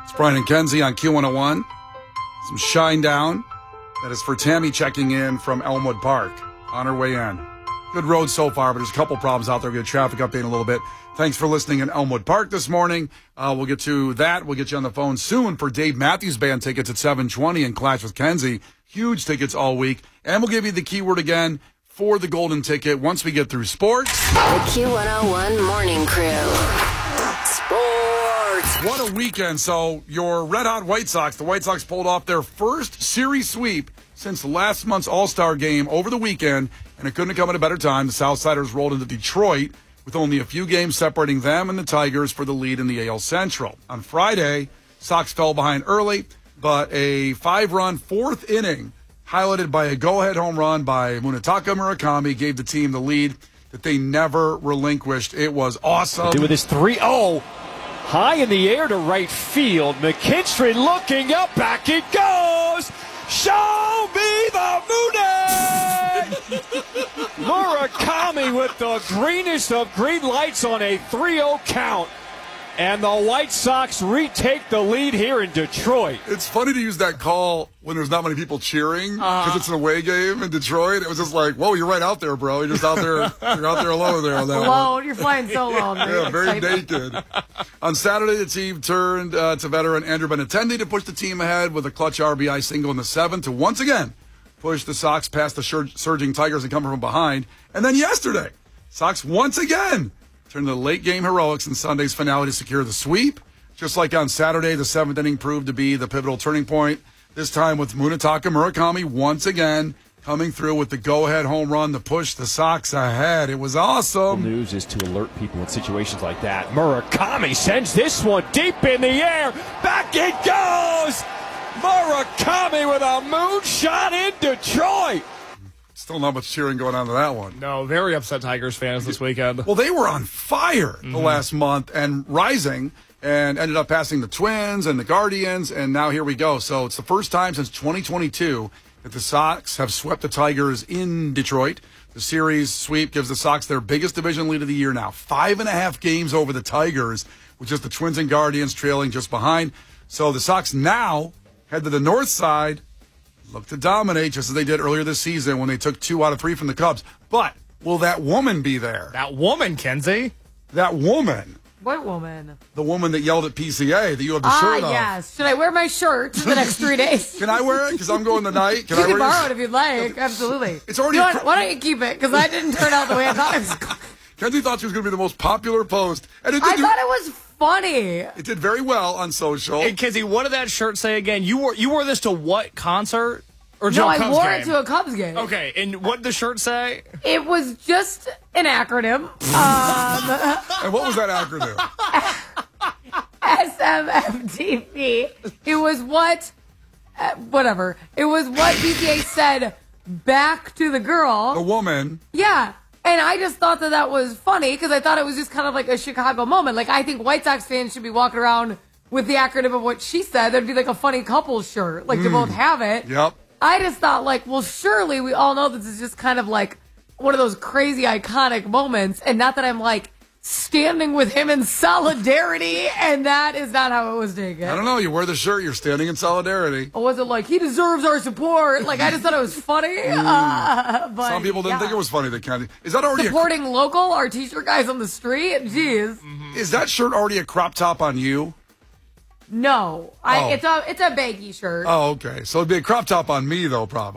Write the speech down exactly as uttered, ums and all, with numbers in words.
It's Brian and Kenzie on Q one oh one. Some shine down. That is for Tammy checking in from Elmwood Park on her way in. Good road so far, but there's a couple problems out there. We'll get a traffic update in a little bit. Thanks for listening in Elmwood Park this morning. Uh, we'll get to that. We'll get you on the phone soon for Dave Matthews Band tickets at seven twenty and Clash with Kenzie. Huge tickets all week. And we'll give you the keyword again for the golden ticket once we get through sports. The Q one oh one Morning Crew. Sports. What a weekend. So your Red Hot White Sox, the White Sox pulled off their first series sweep since last month's All-Star game over the weekend, and it couldn't have come at a better time. The Southsiders rolled into Detroit with only a few games separating them and the Tigers for the lead in the A L Central. On Friday, Sox fell behind early, but a five-run fourth inning, highlighted by a go-ahead home run by Munetaka Murakami, gave the team the lead that they never relinquished. It was awesome. Do with his three oh. High in the air to right field. McKinstry looking up. Back it goes. Show me the moon. Murakami with the greenest of green lights on a three oh count. And the White Sox retake the lead here in Detroit. It's funny to use that call when there's not many people cheering because uh, it's an away game in Detroit. It was just like, whoa, you're right out there, bro. You're just out there. You're out there alone there on that alone. One. You're flying so alone. Yeah, very naked. On Saturday, the team turned uh, to veteran Andrew Benintendi to push the team ahead with a clutch R B I single in the seventh to once again push the Sox past the sur- surging Tigers and come from behind. And then yesterday, Sox once again turned to the late-game heroics in Sunday's finale to secure the sweep. Just like on Saturday, the seventh inning proved to be the pivotal turning point, this time with Munetaka Murakami once again coming through with the go-ahead home run to push the Sox ahead. It was awesome. The news is to alert people in situations like that. Murakami sends this one deep in the air. Back it goes! Murakami with a moonshot in Detroit. Still not much cheering going on to that one. No, very upset Tigers fans this weekend. Well, they were on fire mm-hmm. the last month and rising and ended up passing the Twins and the Guardians, and now here we go. So it's the first time since twenty twenty-two that the Sox have swept the Tigers in Detroit. The series sweep gives the Sox their biggest division lead of the year now. Five and a half games over the Tigers, with just the Twins and Guardians trailing just behind. So the Sox now head to the north side, look to dominate just as they did earlier this season when they took two out of three from the Cubs. But will that woman be there? That woman, Kenzie. That woman. What woman? The woman that yelled at P C A that you have the ah, shirt on. Ah, yes. Should I wear my shirt the next three days? Can I wear it? Because I'm going tonight. Can you I can wear borrow it if you'd like. Absolutely. It's already. You know what? Why don't you keep it? Because I didn't turn out the way I thought it was going. Kenzie thought she was going to be the most popular post. And it did I do, thought it was funny. It did very well on social. Hey, Kenzie, what did that shirt say again? You wore you wore this to what concert? Or to no, a I Cubs wore game? it to a Cubs game. Okay, and what did the shirt say? It was just an acronym. Um, and what was that acronym? S M F T P. It was what, uh, whatever. It was what P C A said back to the girl. The woman. Yeah. And I just thought that that was funny because I thought it was just kind of like a Chicago moment. Like, I think White Sox fans should be walking around with the acronym of what she said. There'd be like a funny couple shirt. Like, mm. to both have it. Yep. I just thought, like, well, surely we all know this is just kind of like one of those crazy iconic moments. And not that I'm like standing with him in solidarity, and that is not how it was taken. I don't know. You wear the shirt, you're standing in solidarity. Or was it like, he deserves our support? Like, I just thought it was funny. Mm. Uh, but, Some people didn't yeah. think it was funny. That kind of is that already supporting a, local, our t-shirt guys on the street? Jeez. Mm-hmm. Is that shirt already a crop top on you? No, I, oh. it's a it's a baggy shirt. Oh, okay. So it'd be a crop top on me, though, probably.